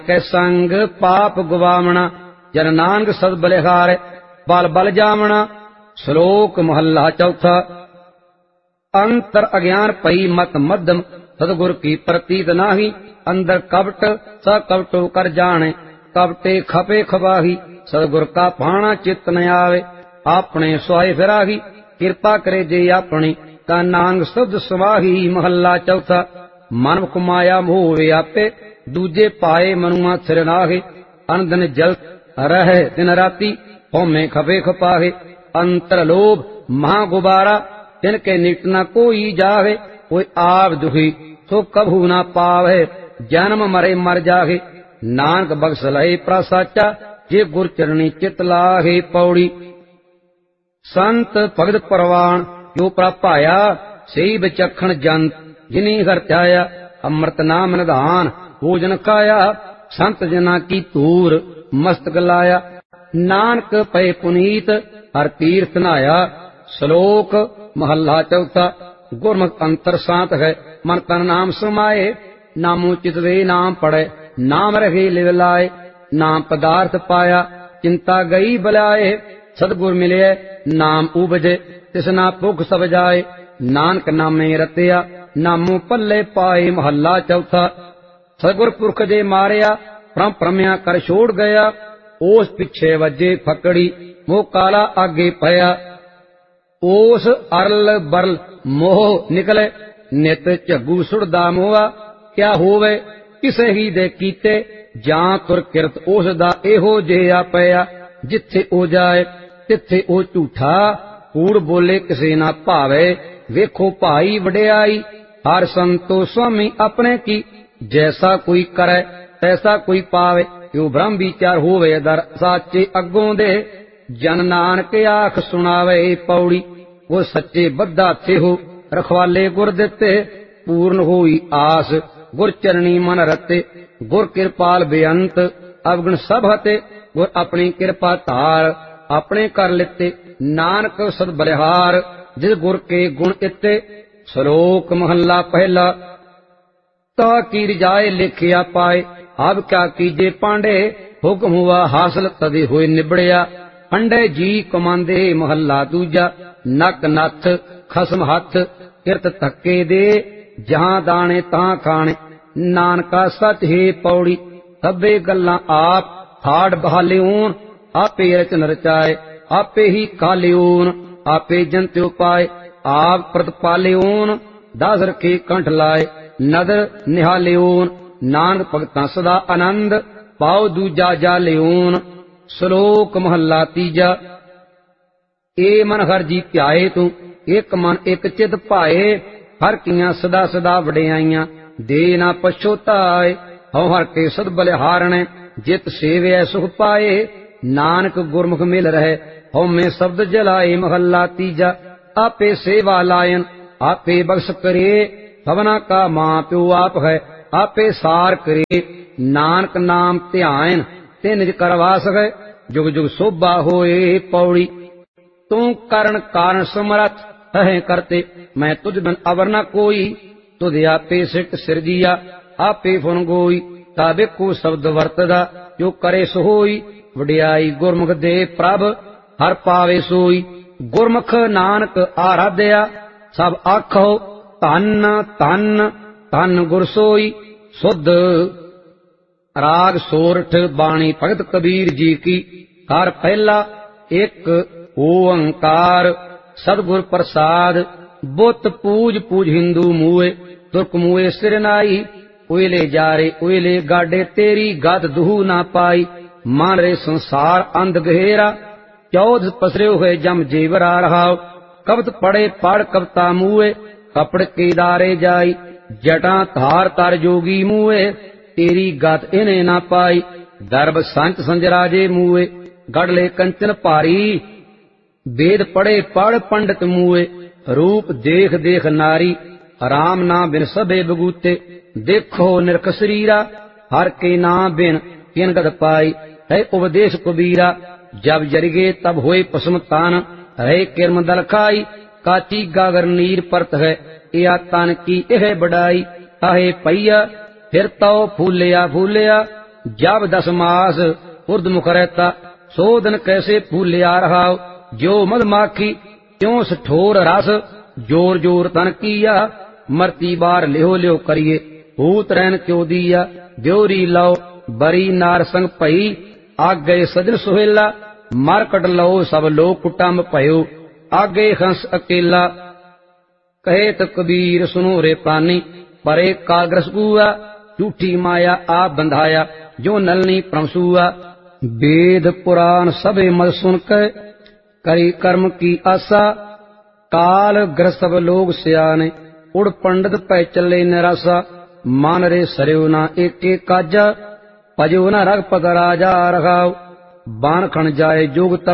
कै संग पाप गुवावना, जन नानक सद बलिहार बल बल जावना। श्लोक महला चौथा। अंतर अज्ञान पई मत मध्यम, सतगुर की प्रतीत नाही। अंदर कपट स कपटो कर जाने, कपटे खपे खबाही। सतगुर का भाणा चित्त न आवे, अपने सुहाए फिराही। किरपा करे जे अपनी, का नांग शब्द समाही। महला चौथा। मन कुमाया मोह व्यापे, दूजे पाए मनुआ सिर नाहे। अनदन जल रहे दिन राती, होमे खपे खपाहे। अंतर लोभ महा गुबारा, तिनके निकट न कोई जाहे। कोई आप दुखी सो कभू न पावे, जन्म मरे मर जाहे। नानक बख्श लहे प्रसाचा, जे गुर चरणी चित लाहे। पौड़ी। संत भगत परवान जो प्रापाया, सेई विचक्षण जंत जिनी हर त्याया। अमृत नाम निधान भोजन खाया, संत जना की तूर मस्तक लाया। नानक पै पुनीत हर तीर्थ नाया। श्लोक महला चौथा। गुरमुख अंतर शांत है, मन तन नाम समाये। नामो चितवे नाम पढ़े, नाम रहे लिव लाए। नाम पदार्थ पाया, चिंता गई बलाए। सतगुर मिले नाम उपजे, तिसना भुख सब जाए। नानक नामे रतिया, नामो पल्ले पाए। महला चौथा। सतगुर पुरख जे मारिया, परम परमया कर छोड़ गया। ओस पिछे वजे फकड़ी, मोह काला आगे पया। ओस अरल बरल मोह निकले, नित झग्गू सुड़दा मोआ। क्या होवे किसे ही दे कीते, जां तुर किरत ओस दा एहो जिहा पया। जिथे ओ जाए तिथे ओ झूठा, कूड़ बोले किसे ना भावे। वेखो भाई वडियाई, हर संतो स्वामी अपने की। जैसा कोई करे तैसा कोई पावे, यो ब्रह्म विचार होवे दर साचे अगों दे। जन नानक आख सुनावे। पौड़ी। वो सच्चे बद्धा थे हो, रखवाले गुर दिते। पूर्ण होई आस गुर चरणी मन रते। गुर कृपाल बेअंत अवगुण सब हते। गुर अपनी कृपा धार अपने कर लिते। नानक सद बलिहार जिस गुर के गुण इते। श्लोक महला पहला। ता की रिजाए लिखिया पाए, अब क्या कीजे पांडे। हुक्म हुआ हासिल तदे होए निबड़िया। अंडे जी कमांदे। महला दूजा। नक नथ खसम हथ, किरत धक्के दे। जहां दाने तां खाने, नानका सच है। पौड़ी। सभे गल्लां आप हाड़ बहालिऊन, आपे रचन रचाए आपे ही कालिऊन। आपे जंत्यो पाए आप प्रतिपालिऊन। दास रखे कंठ लाए नदर निहालिऊन। नानक भगतां सदा आनंद, पाओ दूजा जालिऊन। श्लोक महला तीजा। ए मन हर जी ध्याए तू, एक मन एक चित भाए। हर कियां सदा सदा वडियाइयां, दे ना पछोताए। हौ हर के सद बलिहारणे, जित सेवै सुख पाए। नानक गुरमुख मिल रहे, हौ में शब्द जलाए। महला तीजा। आपे सेवा लायन आपे बख्श करे। भवना का मां प्यो आप है, आपे सार करे। नानक नाम ध्यान ते निज करवास है, जुग जुग शोभा होए। पौड़ी। तू करण कारण समरथ है करते, मैं तुझ बिन अवर न कोई। तुझ आपे सिट सिरजिया, आपे फुन गोई। ताबिको शब्द वरतदा, जो करे सो होई। वडियाई गुरमुख दे प्रभ, हर पावे सोई। गुरमुख नानक आराध्या, सब आखो धन धन धन गुर सोई। सुध राग सोरठ बाणी भगत कबीर जी की। कार पहला एक ओंकार, सदगुर प्रसाद। बुत पूज पूज हिंदू मुए, तुर्क मुए सिर नाई। ओयले जारे ओयले गाडे, तेरी गद दुहू ना पाई। मान रे संसार अंध गहेरा, चौध पसरे हुए जम जेवरा रहाओ। कबत पड़े पड़ कबता मुए, कपड़ के दारे जाई। जटा धार तार जोगी मुए, तेरी गत इन्हें ना पाई। गर्भ संच संजराजे मुए, गढ़ले कंचन भारी। वेद पढ़े पढ़ पंडित मुए, रूप देख देख नारी। राम ना बिन सबे बगूते, देखो निरख शरीरा। हर के ना बिन किन गद पाई, है उपदेश कबीरा। जब जरिगे तब होए पसम तान, है किरम दल खाई। काची गागर नीर परत है, या तन की यह बड़ाई। ताहे पैया फिर तो फूलिया फूलिया, जब 10 मास उर्दमुख रहता, सो दिन कैसे फूलिया रहा। जो मधमाखी त्यों सठोर रस, जोर जोर तन किया। मरती बार लिहो लिहो करिए, भूत रैन क्यों दिया। ब्योरी लो बरी नार संग भई, आग गए सजन सुहेला। मर कट लो सब लोग कुटुंब भयो, आगे हंस अकेला। कहे तो कबीर सुनो रे प्राणी, परे कालग्रस गुआ। झूठी माया आप बंधाया, जो नलनी प्रमसुआ। वेद पुराण सबे मत सुन के, करी कर्म की आशा। काल ग्रस्त सब लोग सियाने, उड़ पंडित पै चले निराशा। मान रे सरयो ना एक एक काजा, भजो न रघुपत राजा रघाव। बाण खण जाए जोग तब